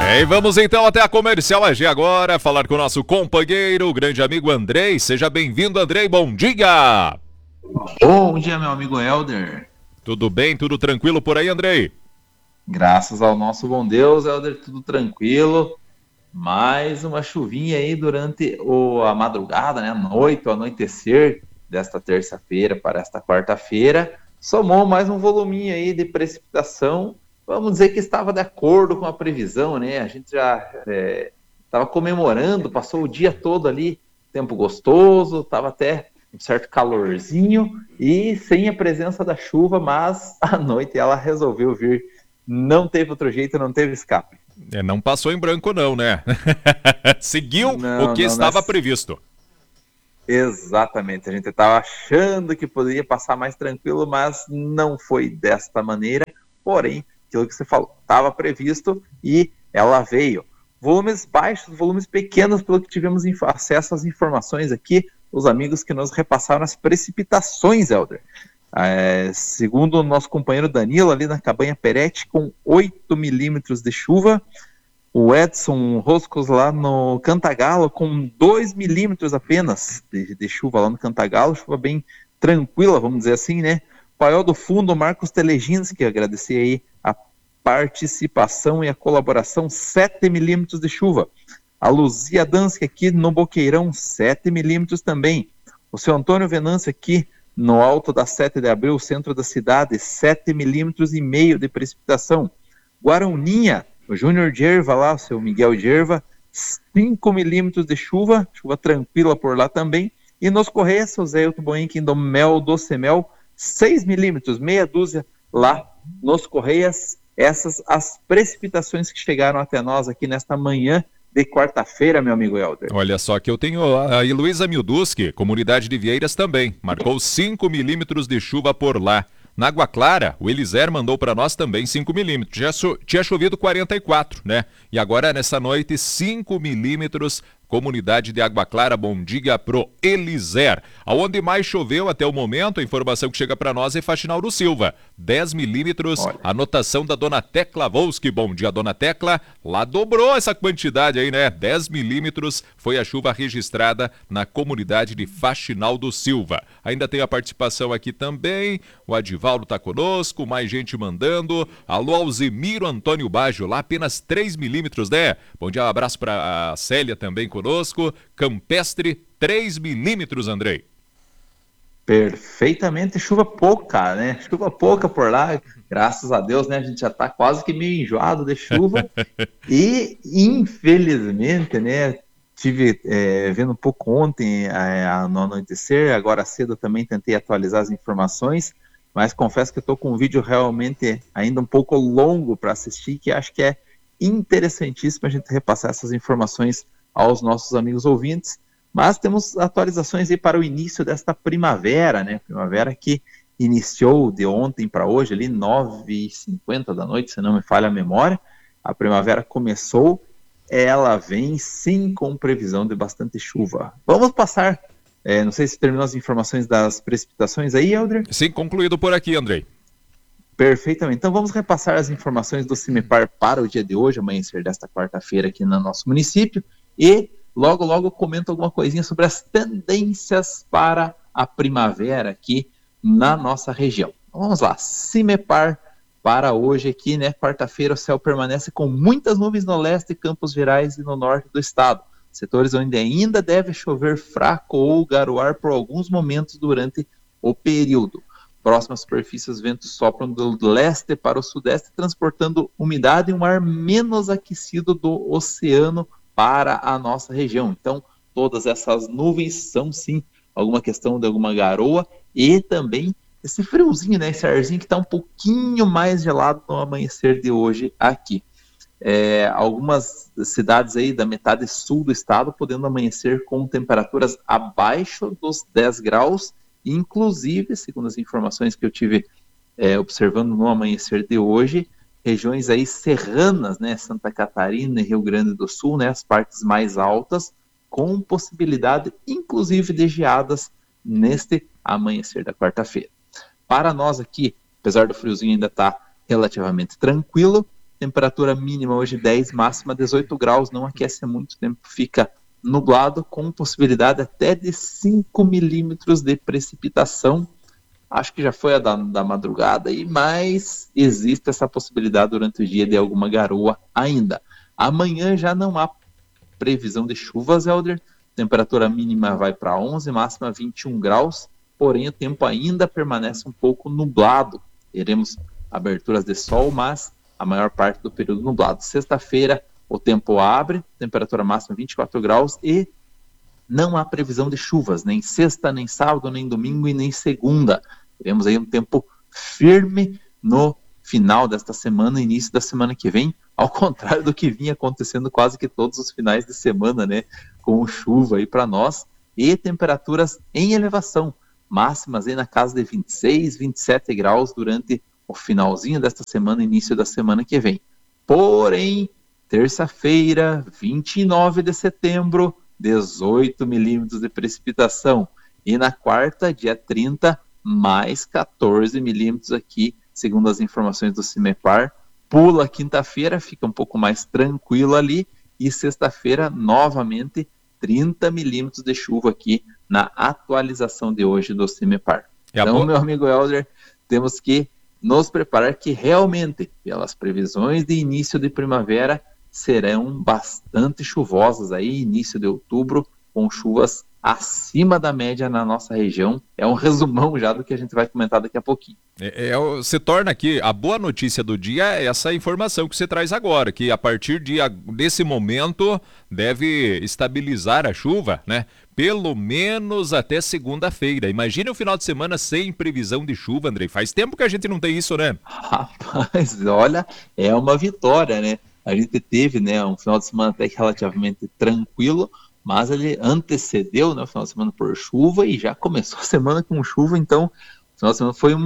E vamos então até a Comercial AG agora, falar com o nosso companheiro, o grande amigo Andrei. Seja bem-vindo, Andrei, bom dia! Bom dia, meu amigo Helder. Tudo bem, tudo tranquilo por aí, Andrei? Graças ao nosso bom Deus, Helder, tudo tranquilo. Mais uma chuvinha aí durante a madrugada, né? A noite, o anoitecer desta terça-feira para esta quarta-feira. Somou mais um voluminho aí de precipitação. Vamos dizer que estava de acordo com a previsão, né? A gente já estava comemorando, passou o dia todo ali, tempo gostoso, estava até um certo calorzinho e sem a presença da chuva, mas à noite ela resolveu vir. Não teve outro jeito, não teve escape. Não passou em branco não, né? Seguiu o que não, estava previsto. Exatamente, a gente estava achando que poderia passar mais tranquilo, mas não foi desta maneira. Porém, aquilo que você falou, estava previsto e ela veio. Volumes baixos, volumes pequenos, pelo que tivemos acesso às informações aqui, os amigos que nos repassaram as precipitações, Helder. Segundo o nosso companheiro Danilo, ali na Cabanha Peretti, com 8 milímetros de chuva. O Edson Roscos lá no Cantagalo, com 2 milímetros apenas de chuva lá no Cantagalo, chuva bem tranquila, vamos dizer assim, né? Paiol do Fundo, Marcos Teleginski, agradecer aí a participação e a colaboração, 7 milímetros de chuva. A Luzia Danski aqui no Boqueirão, 7 milímetros também. O seu Antônio Venâncio aqui no alto da 7 de abril, centro da cidade, 7 milímetros e meio de precipitação. Guarauninha, o Júnior Gerva lá, o seu Miguel Gerva, 5 milímetros de chuva, chuva tranquila por lá também. E nos Correias, o Zé Hilton Boenquim do Mel Doce Mel, 6 milímetros, meia dúzia lá nos Correias. Essas as precipitações que chegaram até nós aqui nesta manhã de quarta-feira, meu amigo Helder. Olha só que eu tenho a Heloísa Milduski, comunidade de Vieiras também, marcou 5 milímetros de chuva por lá. Na Água Clara, o Eliser mandou para nós também 5 milímetros. Já tinha chovido 44, né? E agora, nessa noite, 5 milímetros. Comunidade de Água Clara, bom dia pro Eliser. Aonde mais choveu até o momento, a informação que chega para nós é Faxinal do Silva. 10 milímetros, anotação da Dona Tecla Volski. Bom dia, Dona Tecla. Lá dobrou essa quantidade aí, né? 10 milímetros foi a chuva registrada na comunidade de Faxinal do Silva. Ainda tem a participação aqui também. O Adivaldo tá conosco, mais gente mandando. Alô, Alzemiro Antônio Baggio, lá apenas 3 milímetros, né? Bom dia, um abraço para a Célia também conosco. Campestre, 3 milímetros, Andrei. Perfeitamente, chuva pouca, né? Chuva pouca por lá, graças a Deus, né? A gente já tá quase que meio enjoado de chuva. E, infelizmente, né? Tive vendo um pouco ontem no anoitecer, agora cedo também tentei atualizar as informações, mas confesso que estou com um vídeo realmente ainda um pouco longo para assistir, que acho que é interessantíssimo a gente repassar essas informações aos nossos amigos ouvintes. Mas temos atualizações aí para o início desta primavera, né? Primavera que iniciou de ontem para hoje, ali 9h50 da noite, se não me falha a memória. A primavera começou, ela vem sim com previsão de bastante chuva. Vamos passar, não sei se terminou as informações das precipitações aí, Helder? Sim, concluído por aqui, Andrei. Perfeitamente. Então vamos repassar as informações do CIMEPAR para o dia de hoje, amanhecer desta quarta-feira aqui no nosso município. E logo eu comento alguma coisinha sobre as tendências para a primavera aqui na nossa região. Então, vamos lá, CIMEPAR para hoje aqui, né? Quarta-feira o céu permanece com muitas nuvens no leste, Campos Gerais e no norte do estado. Setores onde ainda deve chover fraco ou garoar por alguns momentos durante o período. Próximas superfícies, ventos sopram do leste para o sudeste, transportando umidade e um ar menos aquecido do oceano para a nossa região. Então, todas essas nuvens são sim alguma questão de alguma garoa e também esse friozinho, né? Esse arzinho que está um pouquinho mais gelado no amanhecer de hoje aqui. Algumas cidades aí da metade sul do estado podendo amanhecer com temperaturas abaixo dos 10 graus, inclusive, segundo as informações que eu tive observando no amanhecer de hoje, regiões aí serranas, né, Santa Catarina e Rio Grande do Sul, né, as partes mais altas, com possibilidade, inclusive, de geadas neste amanhecer da quarta-feira. Para nós aqui, apesar do friozinho ainda estar relativamente tranquilo, temperatura mínima hoje 10, máxima 18 graus, não aquece muito, o tempo fica nublado, com possibilidade até de 5 milímetros de precipitação. Acho que já foi a da madrugada, mas existe essa possibilidade durante o dia de alguma garoa ainda. Amanhã já não há previsão de chuvas, Helder. Temperatura mínima vai para 11, máxima 21 graus, porém o tempo ainda permanece um pouco nublado. Teremos aberturas de sol, mas a maior parte do período nublado. Sexta-feira o tempo abre, temperatura máxima 24 graus e não há previsão de chuvas, nem sexta, nem sábado, nem domingo e nem segunda. Teremos aí um tempo firme no final desta semana, início da semana que vem, ao contrário do que vinha acontecendo quase que todos os finais de semana, né, com chuva aí para nós, e temperaturas em elevação, máximas aí na casa de 26, 27 graus durante o finalzinho desta semana, início da semana que vem. Porém, terça-feira, 29 de setembro, 18 milímetros de precipitação. E na quarta, dia 30, mais 14 milímetros aqui, segundo as informações do CIMEPAR. Pula quinta-feira, fica um pouco mais tranquilo ali. E sexta-feira, novamente, 30 milímetros de chuva aqui na atualização de hoje do CIMEPAR. Então, meu amigo Helder, temos que nos preparar que realmente, pelas previsões de início de primavera, serão bastante chuvosas aí, início de outubro, com chuvas acima da média na nossa região. É um resumão já do que a gente vai comentar daqui a pouquinho. Se torna aqui, a boa notícia do dia é essa informação que você traz agora, que a partir desse momento deve estabilizar a chuva, né? Pelo menos até segunda-feira. Imagine o final de semana sem previsão de chuva, Andrei. Faz tempo que a gente não tem isso, né? Rapaz, olha, é uma vitória, né? A gente teve, né, um final de semana até que relativamente tranquilo, mas ele antecedeu, né, o final de semana por chuva e já começou a semana com chuva, então o final de semana foi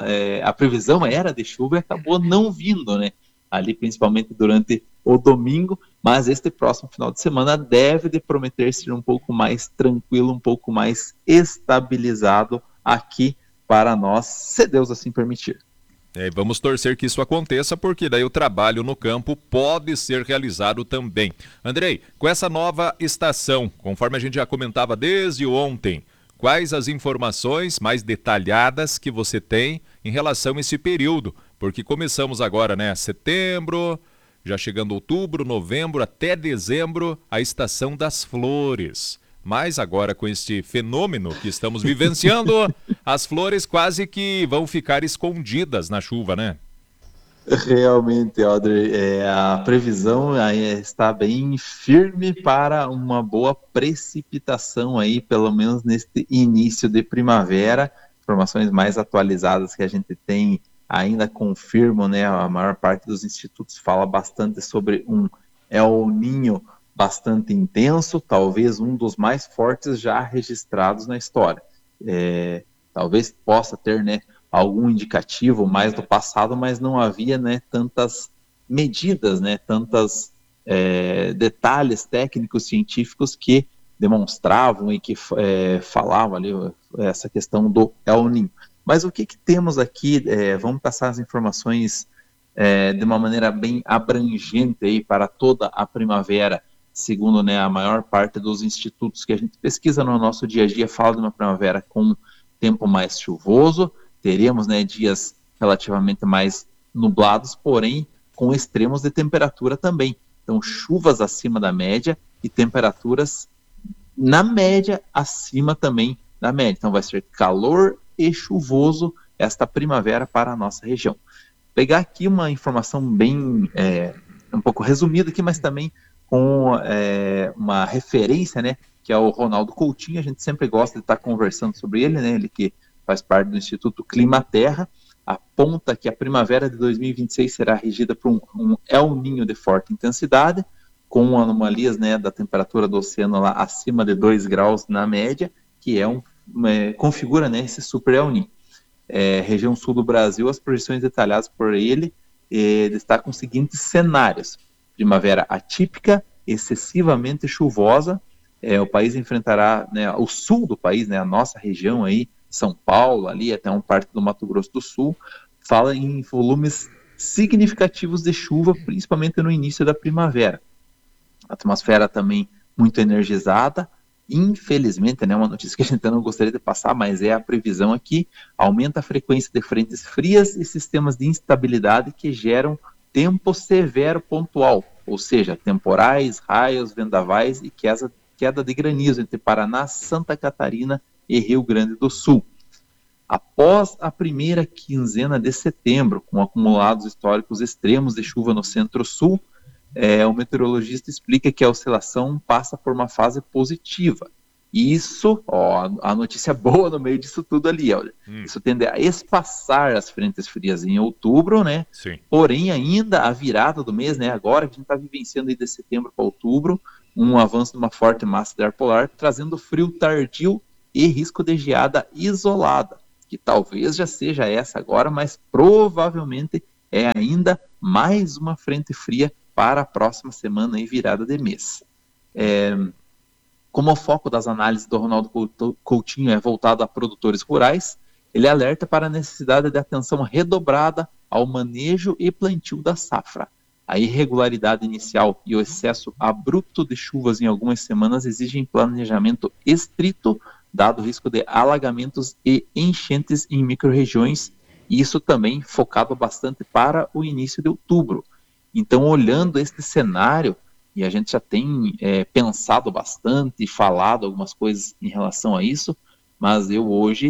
a previsão era de chuva e acabou não vindo, né, ali principalmente durante o domingo, mas este próximo final de semana deve de prometer ser um pouco mais tranquilo, um pouco mais estabilizado aqui para nós, se Deus assim permitir. Vamos torcer que isso aconteça, porque daí o trabalho no campo pode ser realizado também. Andrei, com essa nova estação, conforme a gente já comentava desde ontem, quais as informações mais detalhadas que você tem em relação a esse período? Porque começamos agora, né, setembro, já chegando outubro, novembro, até dezembro, a estação das flores. Mas agora com este fenômeno que estamos vivenciando, as flores quase que vão ficar escondidas na chuva, né? Realmente, Audrey, a previsão está bem firme para uma boa precipitação aí, pelo menos neste início de primavera. Informações mais atualizadas que a gente tem ainda confirmam, né? A maior parte dos institutos fala bastante sobre um El Niño bastante intenso, talvez um dos mais fortes já registrados na história. Talvez possa ter, né, algum indicativo mais do passado, mas não havia, né, tantas medidas, né, tantos detalhes técnicos científicos que demonstravam e que falavam ali essa questão do El Niño. Mas o que temos aqui, vamos passar as informações de uma maneira bem abrangente aí para toda a primavera. Segundo, né, a maior parte dos institutos que a gente pesquisa no nosso dia a dia, fala de uma primavera com tempo mais chuvoso, teremos, né, dias relativamente mais nublados, porém com extremos de temperatura também. Então, chuvas acima da média e temperaturas na média acima também da média. Então, vai ser calor e chuvoso esta primavera para a nossa região. Pegar aqui uma informação bem, um pouco resumida aqui, mas também com uma referência, né, que é o Ronaldo Coutinho. A gente sempre gosta de estar conversando sobre ele, né, ele que faz parte do Instituto Climaterra, aponta que a primavera de 2026 será regida por um El Niño de forte intensidade, com anomalias, né, da temperatura do oceano lá acima de 2 graus na média, que configura, né, esse super El Niño. Região sul do Brasil, as projeções detalhadas por ele destacam os seguintes cenários: primavera atípica, excessivamente chuvosa. O país enfrentará, né, o sul do país, né, a nossa região aí, São Paulo, ali até uma parte do Mato Grosso do Sul, fala em volumes significativos de chuva, principalmente no início da primavera. A atmosfera também muito energizada. Infelizmente, né, uma notícia que a gente não gostaria de passar, mas é a previsão aqui, aumenta a frequência de frentes frias e sistemas de instabilidade que geram tempo severo pontual, ou seja, temporais, raios, vendavais e queda de granizo entre Paraná, Santa Catarina e Rio Grande do Sul. Após a primeira quinzena de setembro, com acumulados históricos extremos de chuva no centro-sul, o meteorologista explica que a oscilação passa por uma fase positiva. Isso, a notícia boa no meio disso tudo ali, olha. Isso tende a espaçar as frentes frias em outubro, né? Sim. Porém, ainda a virada do mês, né? Agora que a gente está vivenciando aí de setembro para outubro, um avanço de uma forte massa de ar polar, trazendo frio tardio e risco de geada isolada, que talvez já seja essa agora, mas provavelmente é ainda mais uma frente fria para a próxima semana e virada de mês. Como o foco das análises do Ronaldo Coutinho é voltado a produtores rurais, ele alerta para a necessidade de atenção redobrada ao manejo e plantio da safra. A irregularidade inicial e o excesso abrupto de chuvas em algumas semanas exigem planejamento estrito, dado o risco de alagamentos e enchentes em microrregiões, e isso também focado bastante para o início de outubro. Então, olhando este cenário, e a gente já tem pensado bastante e falado algumas coisas em relação a isso, mas eu hoje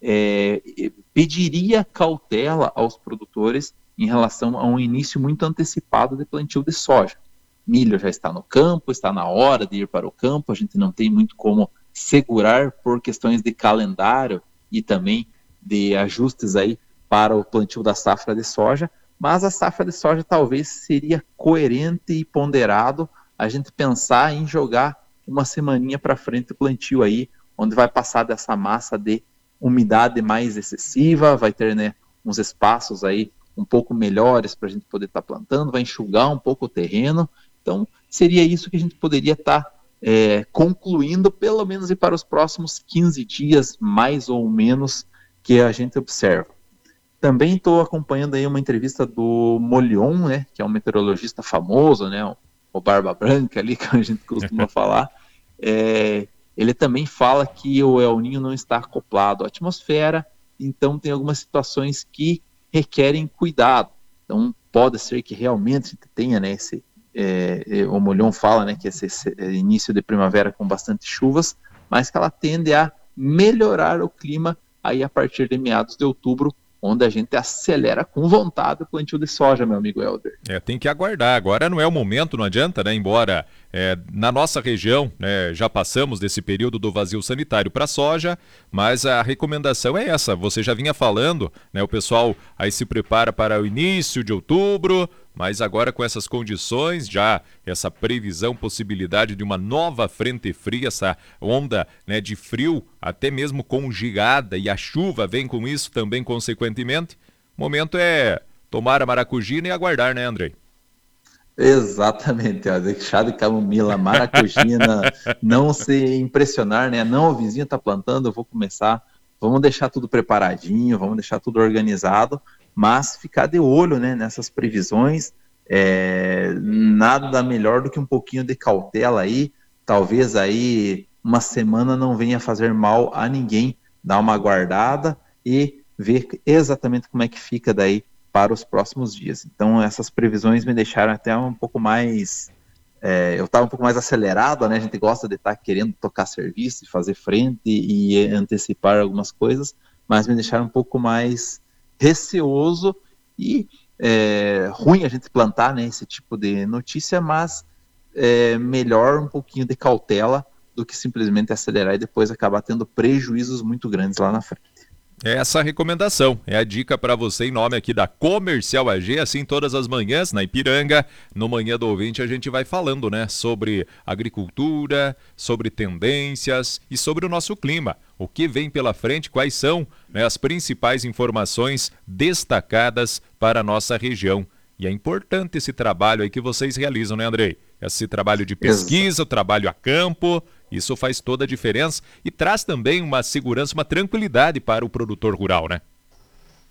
pediria cautela aos produtores em relação a um início muito antecipado de plantio de soja. Milho já está no campo, está na hora de ir para o campo, a gente não tem muito como segurar por questões de calendário e também de ajustes aí para o plantio da safra de soja, mas a safra de soja talvez seria coerente e ponderado a gente pensar em jogar uma semaninha para frente o plantio aí, onde vai passar dessa massa de umidade mais excessiva, vai ter, né, uns espaços aí um pouco melhores para a gente poder estar plantando, vai enxugar um pouco o terreno. Então, seria isso que a gente poderia estar concluindo, pelo menos para os próximos 15 dias, mais ou menos, que a gente observa. Também estou acompanhando aí uma entrevista do Molion, né, que é um meteorologista famoso, né, o Barba Branca ali, que a gente costuma falar. Ele também fala que o El Niño não está acoplado à atmosfera, então tem algumas situações que requerem cuidado. Então pode ser que realmente a gente tenha, né, o Molion fala, né, que esse início de primavera com bastante chuvas, mas que ela tende a melhorar o clima aí a partir de meados de outubro, onde a gente acelera com vontade o plantio de soja, meu amigo Helder. Tem que aguardar. Agora não é o momento, não adianta, né? Embora na nossa região, né, já passamos desse período do vazio sanitário para a soja, mas a recomendação é essa. Você já vinha falando, né? O pessoal aí se prepara para o início de outubro, mas agora com essas condições, já essa previsão, possibilidade de uma nova frente fria, essa onda, né, de frio, até mesmo com geada, e a chuva vem com isso também consequentemente, o momento é tomar a maracujina e aguardar, né, Andrei? Exatamente, chá de camomila, maracujina, não se impressionar, né? Não, o vizinho está plantando, eu vou começar. Vamos deixar tudo preparadinho, vamos deixar tudo organizado, mas ficar de olho, né, nessas previsões. Nada melhor do que um pouquinho de cautela aí. Talvez aí uma semana não venha fazer mal a ninguém. Dar uma guardada e ver exatamente como é que fica daí para os próximos dias. Então essas previsões me deixaram até um pouco mais... eu estava um pouco mais acelerado, né? A gente gosta de estar querendo tocar serviço, fazer frente e antecipar algumas coisas, mas me deixaram um pouco mais receoso e ruim a gente plantar, né, esse tipo de notícia, mas melhor um pouquinho de cautela do que simplesmente acelerar e depois acabar tendo prejuízos muito grandes lá na frente. Essa recomendação é a dica para você em nome aqui da Comercial AG, assim todas as manhãs na Ipiranga, no Manhã do Ouvinte a gente vai falando, né, sobre agricultura, sobre tendências e sobre o nosso clima, o que vem pela frente, quais são, né, as principais informações destacadas para a nossa região. E é importante esse trabalho aí que vocês realizam, né, Andrei? Esse trabalho de pesquisa, o trabalho a campo, isso faz toda a diferença e traz também uma segurança, uma tranquilidade para o produtor rural, né?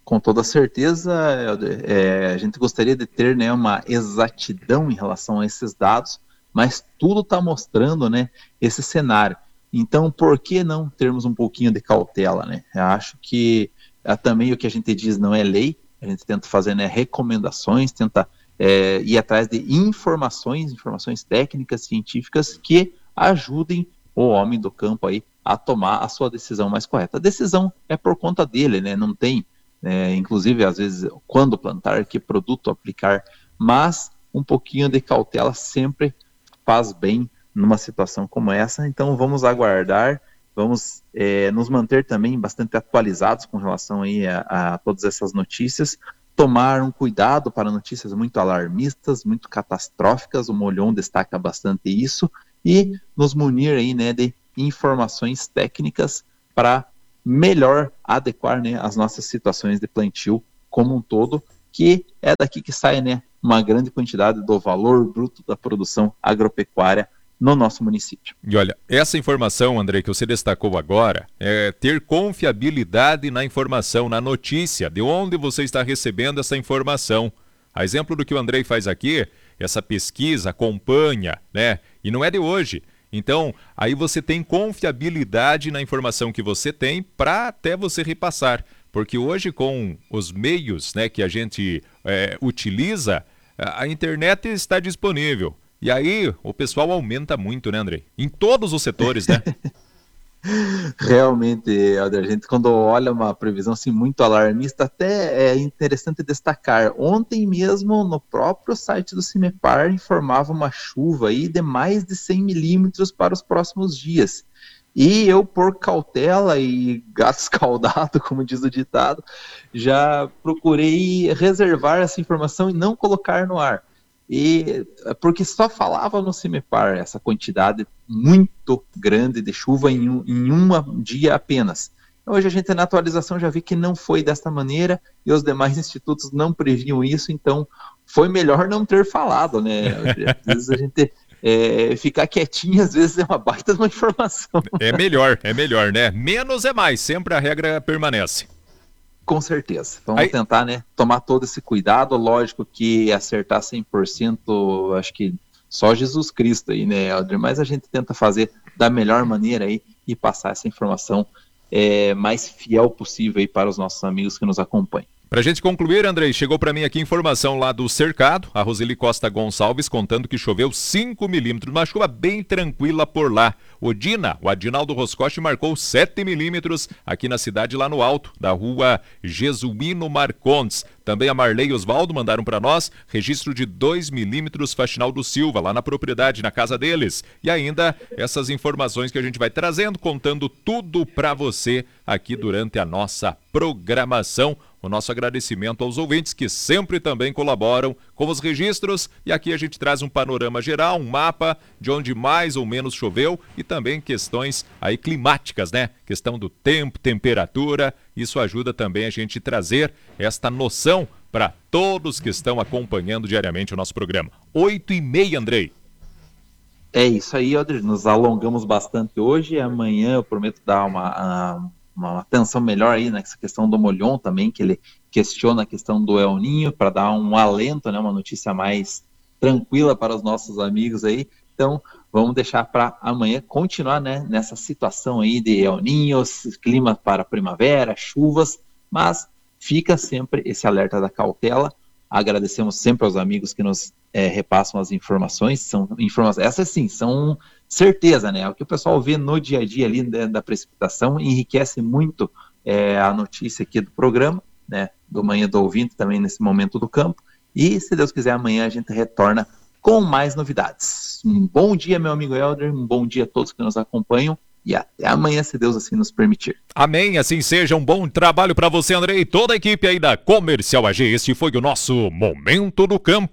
Com toda certeza, a gente gostaria de ter, né, uma exatidão em relação a esses dados, mas tudo está mostrando, né, esse cenário. Então, por que não termos um pouquinho de cautela, né? Eu acho que também o que a gente diz não é lei, a gente tenta fazer, né, recomendações, tenta ir atrás de informações técnicas, científicas que ajudem o homem do campo aí a tomar a sua decisão mais correta. A decisão é por conta dele, né? Não tem, inclusive, às vezes, quando plantar, que produto aplicar, mas um pouquinho de cautela sempre faz bem numa situação como essa. Então vamos aguardar, vamos nos manter também bastante atualizados com relação aí a todas essas notícias, tomar um cuidado para notícias muito alarmistas, muito catastróficas. O Molhon destaca bastante isso, e nos munir aí, né, de informações técnicas para melhor adequar, né, as nossas situações de plantio como um todo, que é daqui que sai, né, uma grande quantidade do valor bruto da produção agropecuária no nosso município. E olha, essa informação, Andrei, que você destacou agora, é ter confiabilidade na informação, na notícia, de onde você está recebendo essa informação. A exemplo do que o Andrei faz aqui, essa pesquisa acompanha, né, e não é de hoje. Então, aí você tem confiabilidade na informação que você tem para até você repassar. Porque hoje, com os meios, né, que a gente utiliza, a internet está disponível. E aí o pessoal aumenta muito, né, Andrei? Em todos os setores, né? Realmente, Alder, a gente quando olha uma previsão assim muito alarmista, até é interessante destacar. Ontem mesmo, no próprio site do CIMEPAR, informava uma chuva aí de mais de 100 milímetros para os próximos dias. E eu, por cautela e gato escaldado, como diz o ditado, já procurei reservar essa informação e não colocar no ar. Porque só falava no CIMEPAR essa quantidade muito grande de chuva em um dia apenas. Hoje a gente na atualização já vi que não foi desta maneira e os demais institutos não previam isso, então foi melhor não ter falado, né? Às vezes a gente ficar quietinho, às vezes é uma baita de uma informação. É melhor, né? Menos é mais, sempre a regra permanece. Com certeza. Vamos tentar, né, tomar todo esse cuidado. Lógico que acertar 100%, acho que só Jesus Cristo aí, né, Alder? Mas a gente tenta fazer da melhor maneira aí e passar essa informação mais fiel possível aí para os nossos amigos que nos acompanham. Pra gente concluir, Andrei, chegou para mim aqui informação lá do Cercado, a Roseli Costa Gonçalves contando que choveu 5 milímetros, uma chuva bem tranquila por lá. O Adinaldo Roscoche marcou 7 milímetros aqui na cidade, lá no alto, da rua Jesuíno Marcondes. Também a Marley e Osvaldo mandaram para nós registro de 2 milímetros Faxinal do Silva, lá na propriedade, na casa deles. E ainda essas informações que a gente vai trazendo, contando tudo para você aqui durante a nossa programação. O nosso agradecimento aos ouvintes que sempre também colaboram com os registros, e aqui a gente traz um panorama geral, um mapa de onde mais ou menos choveu e também questões aí climáticas, né? Questão do tempo, temperatura, isso ajuda também a gente trazer esta noção para todos que estão acompanhando diariamente o nosso programa. 8h30, Andrei. É isso aí, Alder, nos alongamos bastante hoje, amanhã eu prometo dar uma atenção melhor aí nessa questão do Molhon também, que ele questiona a questão do El Ninho, para dar um alento, né, uma notícia mais tranquila para os nossos amigos aí. Então, vamos deixar para amanhã continuar, né, nessa situação aí de El Ninho, clima para primavera, chuvas, mas fica sempre esse alerta da cautela. Agradecemos sempre aos amigos que nos repassam as informações, são informações, essas sim, são certeza, né? O que o pessoal vê no dia a dia ali da precipitação enriquece muito a notícia aqui do programa, né? Do Manhã do Ouvinte também nesse momento do campo. E se Deus quiser, amanhã a gente retorna com mais novidades. Um bom dia, meu amigo Helder, um bom dia a todos que nos acompanham e até amanhã, se Deus assim nos permitir. Amém, assim seja. Um bom trabalho para você, Andrei, e toda a equipe aí da Comercial AG. Este foi o nosso Momento do Campo.